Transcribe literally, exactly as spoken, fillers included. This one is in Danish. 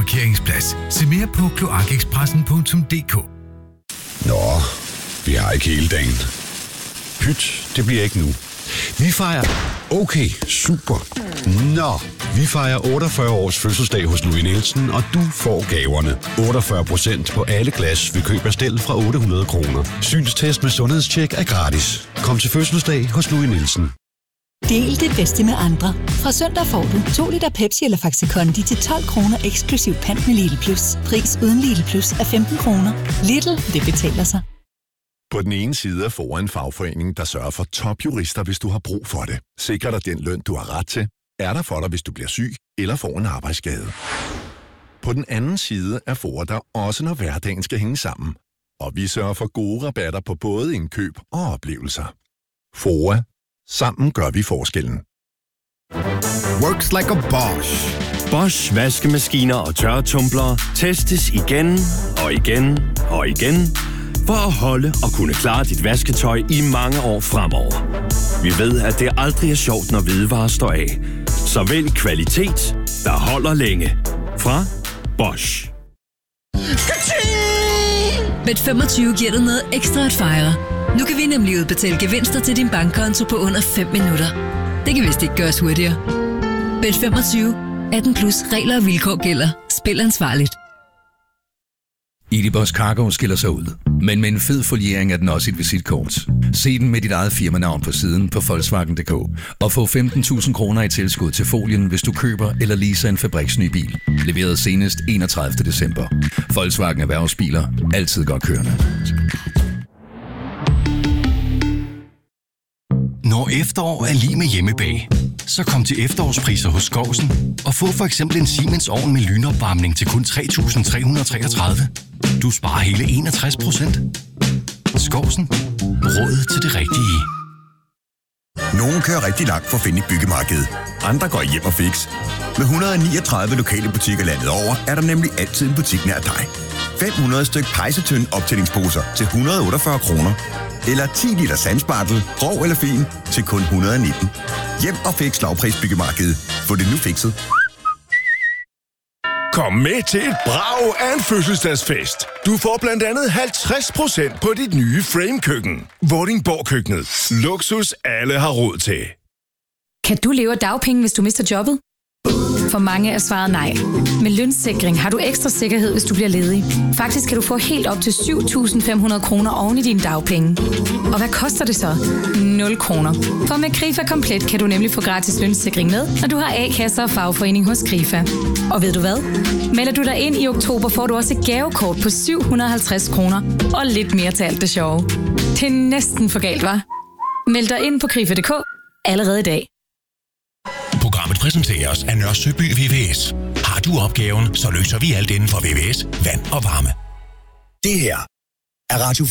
parkeringsplads. Se mere på kloakekspressen punktum d k. Nå, vi har ikke hele dagen. Pyt, det bliver ikke nu. Vi fejrer... Okay, super. Nå, vi fejrer otteogfyrre års fødselsdag hos Louis Nielsen, og du får gaverne. otteogfyrre procent på alle glas ved køb af stel fra otte hundrede kroner. Synstest med sundhedstjek er gratis. Kom til fødselsdag hos Louis Nielsen. Del det bedste med andre. Fra søndag får du to liter Pepsi eller Faxi Kondi til tolv kroner eksklusiv pant med Lidl Plus. Pris uden Lidl Plus er femten kroner. Lidl, det betaler sig. På den ene side er Fora en fagforening, der sørger for topjurister, hvis du har brug for det. Sikrer dig den løn, du har ret til. Er der for dig, hvis du bliver syg eller får en arbejdsskade. På den anden side er Fora der også, når hverdagen skal hænge sammen. Og vi sørger for gode rabatter på både indkøb og oplevelser. Fora. Sammen gør vi forskellen. Works like a Bosch. Bosch vaskemaskiner og tørretumblere testes igen og igen og igen for at holde og kunne klare dit vasketøj i mange år fremover. Vi ved, at det aldrig er sjovt, når hvidevarer står af. Så vælg kvalitet, der holder længe. Fra Bosch. Bet femogtyve giver dig noget ekstra at fejre. Nu kan vi nemlig udbetale gevinster til din bankkonto på under fem minutter. Det kan vist ikke gøres hurtigere. Bet femogtyve. atten plus regler og vilkår gælder. Spil ansvarligt. Edibus Cargo skiller sig ud, men med en fed foliering er den også et visitkort. Se den med dit eget firmanavn på siden på Volkswagen punktum d k og få femten tusind kroner i tilskud til folien, hvis du køber eller leaser en fabriksny bil. Leveret senest enogtredivte december. Volkswagen Erhvervsbiler. Altid godt kørende. Når efterår er lige med hjemmebag, så kom til efterårspriser hos Skovsen og få for eksempel en Siemens ovn med lynopvarmning til kun tre tusind tre hundrede og treogtredive. Du sparer hele enogtres procent. Skovsen. Råd til det rigtige. Nogen kører rigtig langt for at finde et byggemarked. Andre går hjem og fix. Med et hundrede og niogtredive lokale butikker landet over, er der nemlig altid en butik nær dig. fem hundrede styk pejsetønd optællingsposer til et hundrede og otteogfyrre kroner. Eller ti liter sandspartel, grov eller fin, til kun et hundrede og nitten. Hjem og fix lavprisbyggemarkedet. Få det nu fikset. Kom med til et brag af en fødselsdagsfest. Du får blandt andet halvtreds procent på dit nye Frame-køkken. Vordingborg-køkkenet. Luksus alle har råd til. Kan du leve af dagpenge, hvis du mister jobbet? For mange er svaret nej. Med Lønsikring har du ekstra sikkerhed, hvis du bliver ledig. Faktisk kan du få helt op til syv tusind fem hundrede kroner oven i dine dagpenge. Og hvad koster det så? nul kroner. For med Krifa Komplet kan du nemlig få gratis lønsikring med, når du har A-kasser og fagforening hos Krifa. Og ved du hvad? Melder du dig ind i oktober, får du også et gavekort på syv hundrede og halvtreds kroner og lidt mere til alt det sjove. Det er næsten for galt, hva'? Meld dig ind på krifa punktum d k allerede i dag. Programmet præsenteres af Nørre Søby V V S. Har du opgaven, så løser vi alt inden for V V S, vand og varme. Det her er Radio